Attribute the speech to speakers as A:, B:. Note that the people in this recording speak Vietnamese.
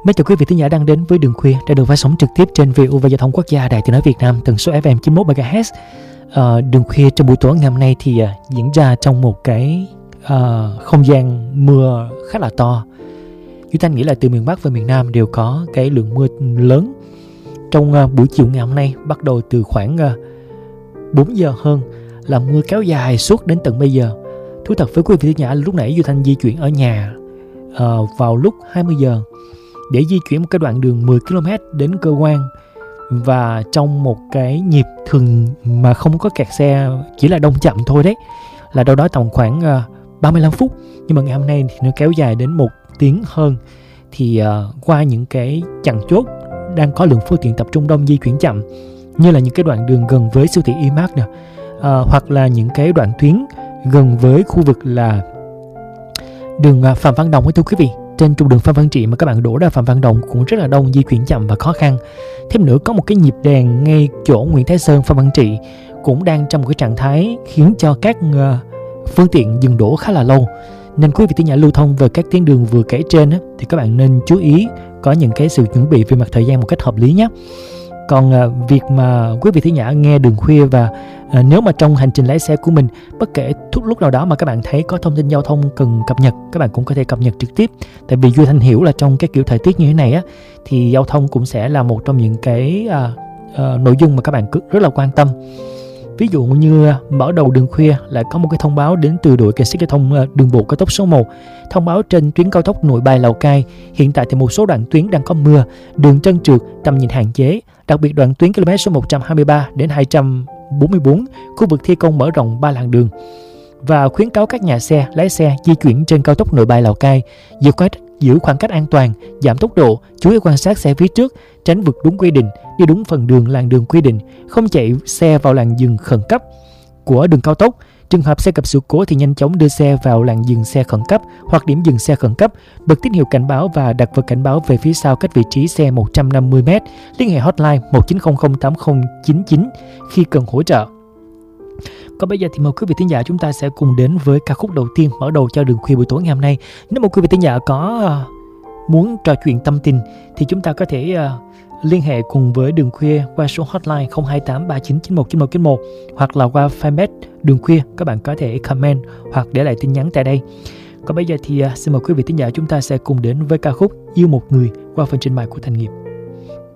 A: Mến chào quý vị thính giả đang đến với Đường Khuya đã được phát sóng trực tiếp trên VOV Giao thông Quốc gia Đài Tiếng nói Việt Nam tần số FM 91 MHz. Đường Khuya trong buổi tối ngày hôm nay thì diễn ra trong một cái không gian mưa khá là to. Chúng ta nghĩ là từ miền Bắc và miền Nam đều có cái lượng mưa lớn. Trong buổi chiều ngày hôm nay, bắt đầu từ khoảng 4 giờ hơn là mưa kéo dài suốt đến tận bây giờ. Thú thật với quý vị thính giả, lúc nãy Duy Thanh di chuyển ở nhà vào lúc 20 giờ để di chuyển một cái đoạn đường 10 km đến cơ quan, và trong một cái nhịp thường mà không có kẹt xe, chỉ là đông chậm thôi đấy, là đâu đó tầm khoảng 35 phút. Nhưng mà ngày hôm nay thì nó kéo dài đến 1 tiếng hơn. Thì qua những cái chằng chốt đang có lượng phương tiện tập trung đông di chuyển chậm, như là những cái đoạn đường gần với siêu thị E-Mart nè, hoặc là những cái đoạn tuyến gần với khu vực là đường Phạm Văn Đồng ấy thưa quý vị. Trên trục đường Phan Văn Trị mà các bạn đổ ra Phạm Văn Đồng cũng rất là đông, di chuyển chậm và khó khăn. Thêm nữa, có một cái nhịp đèn ngay chỗ Nguyễn Thái Sơn, Phan Văn Trị cũng đang trong một cái trạng thái khiến cho các phương tiện dừng đổ khá là lâu. Nên quý vị thính giả lưu thông về các tuyến đường vừa kể trên thì các bạn nên chú ý có những cái sự chuẩn bị về mặt thời gian một cách hợp lý nhé. Còn việc mà quý vị thính giả nghe Đường Khuya và nếu mà trong hành trình lái xe của mình, bất kể lúc nào đó mà các bạn thấy có thông tin giao thông cần cập nhật, các bạn cũng có thể cập nhật trực tiếp. Tại vì Duy Thanh hiểu là trong cái kiểu thời tiết như thế này thì giao thông cũng sẽ là một trong những cái nội dung mà các bạn rất là quan tâm. Ví dụ như mở đầu Đường Khuya lại có một cái thông báo đến từ đội cảnh sát giao thông đường bộ cao tốc số 1. Thông báo trên tuyến cao tốc Nội Bài Lào Cai, hiện tại thì một số đoạn tuyến đang có mưa, đường trơn trượt, tầm nhìn hạn chế. Đặc biệt đoạn tuyến km số 123 đến 244, khu vực thi công mở rộng 3 làn đường. Và khuyến cáo các nhà xe, lái xe di chuyển trên cao tốc Nội Bài Lào Cai giữ khoảng cách an toàn, giảm tốc độ, chú ý quan sát xe phía trước, tránh vượt đúng quy định, đi đúng phần đường làn đường quy định, không chạy xe vào làn dừng khẩn cấp của đường cao tốc. Trường hợp xe gặp sự cố thì nhanh chóng đưa xe vào làn dừng xe khẩn cấp hoặc điểm dừng xe khẩn cấp, bật tín hiệu cảnh báo và đặt vật cảnh báo về phía sau cách vị trí xe 150m. Liên hệ hotline 19008099 khi cần hỗ trợ. Còn bây giờ thì mời quý vị thính giả chúng ta sẽ cùng đến với ca khúc đầu tiên mở đầu cho Đường Khuya buổi tối ngày hôm nay. Nếu mà quý vị thính giả có muốn trò chuyện tâm tình thì chúng ta có thể liên hệ cùng với Đường Khuya qua số hotline 02839919191 hoặc là qua fanpage Đường Khuya. Các bạn có thể comment hoặc để lại tin nhắn tại đây. Còn bây giờ thì xin mời quý vị thính giả chúng ta sẽ cùng đến với ca khúc Yêu Một Người qua phần trình bày của Thành Nghiệp.